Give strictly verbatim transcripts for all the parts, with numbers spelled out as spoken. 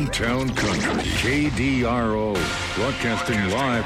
Hometown Country, K D R O, broadcasting live.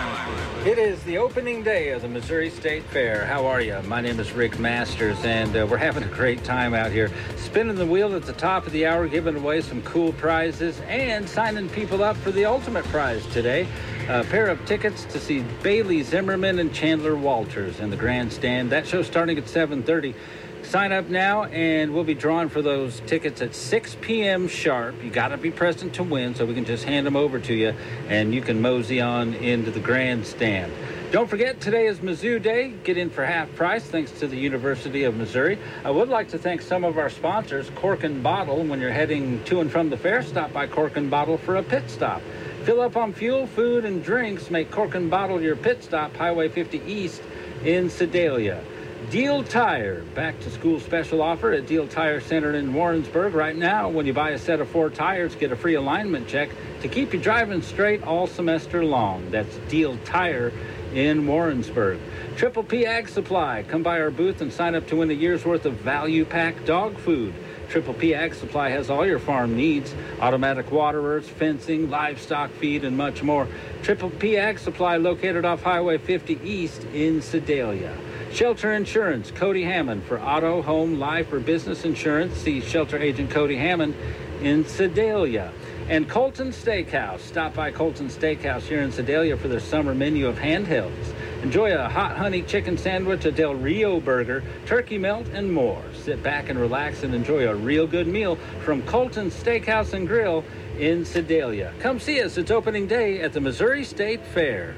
It is the opening day of the Missouri State Fair. How are you? My name is Rick Masters, and uh, we're having a great time out here. Spinning the wheel at the top of the hour, giving away some cool prizes, and signing people up for the ultimate prize today. A pair of tickets to see Bailey Zimmerman and Chandler Walters in the grandstand. That show's starting at seven thirty. Sign up now, and we'll be drawing for those tickets at six p.m. sharp. You got to be present to win, so we can just hand them over to you, and you can mosey on into the grandstand. Don't forget, today is Mizzou Day. Get in for half price, thanks to the University of Missouri. I would like to thank some of our sponsors, Cork and Bottle. When you're heading to and from the fair, stop by Cork and Bottle for a pit stop. Fill up on fuel, food, and drinks. Make Cork and Bottle your pit stop, Highway fifty East in Sedalia. Deal Tire, back to school special offer at Deal Tire Center in Warrensburg. Right now, when you buy a set of four tires, get a free alignment check to keep you driving straight all semester long. That's Deal Tire in Warrensburg. Triple P Ag Supply, come by our booth and sign up to win a year's worth of value pack dog food. Triple P Ag Supply has all your farm needs: automatic waterers, fencing, livestock feed, and much more. Triple P Ag Supply, located off Highway fifty East in Sedalia. Shelter Insurance, Cody Hammond, for auto, home, life, or business insurance. See Shelter Agent Cody Hammond in Sedalia. And Colton Steakhouse. Stop by Colton Steakhouse here in Sedalia for their summer menu of handhelds. Enjoy a hot honey chicken sandwich, a Del Rio burger, turkey melt, and more. Sit back and relax and enjoy a real good meal from Colton Steakhouse and Grill in Sedalia. Come see us. It's opening day at the Missouri State Fair.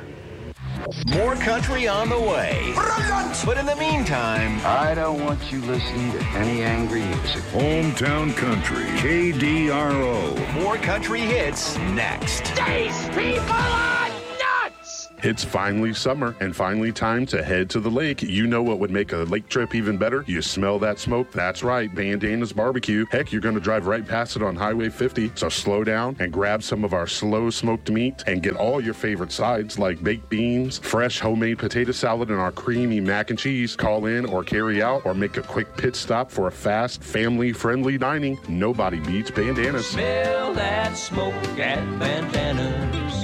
More country on the way. Brilliant! But in the meantime, I don't want you listening to any angry music. Hometown Country, K D R O. More country hits next. These people are nuts! It's finally summer and finally time to head to the lake. You know what would make a lake trip even better? You smell that smoke? That's right, Bandana's Barbecue. Heck, you're going to drive right past it on Highway fifty, so slow down and grab some of our slow smoked meat and get all your favorite sides like baked beans, fresh homemade potato salad, and our creamy mac and cheese. Call in or carry out or make a quick pit stop for a fast, family-friendly dining. Nobody beats Bandana's. Smell that smoke at Bandana's.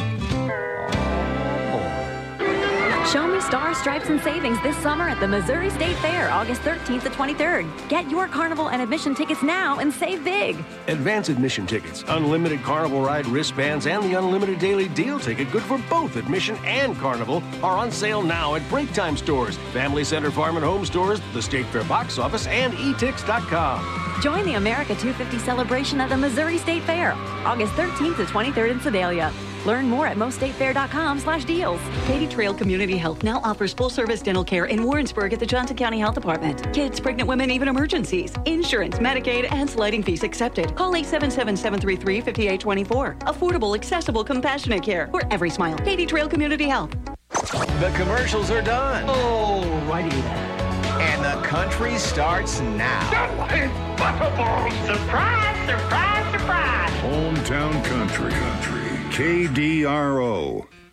Show me stars, stripes, and savings this summer at the Missouri State Fair, August thirteenth to twenty-third. Get your carnival and admission tickets now and save big. Advance admission tickets, unlimited carnival ride wristbands, and the unlimited daily deal ticket, good for both admission and carnival, are on sale now at Break Time stores, Family Center Farm and Home stores, the State Fair box office, and e tix dot com. Join the America two fifty celebration at the Missouri State Fair, August thirteenth to twenty-third in Sedalia. Learn more at most state fair dot com slash deals. Katy Trail Community Health now offers full-service dental care in Warrensburg at the Johnson County Health Department. Kids, pregnant women, even emergencies. Insurance, Medicaid, and sliding fees accepted. Call eight seven seven, seven three three, five eight two four. Affordable, accessible, compassionate care for every smile. Katy Trail Community Health. The commercials are done. Oh, righty then. And the country starts now. Surprise, surprise, surprise! Hometown Country, Country, K D R O.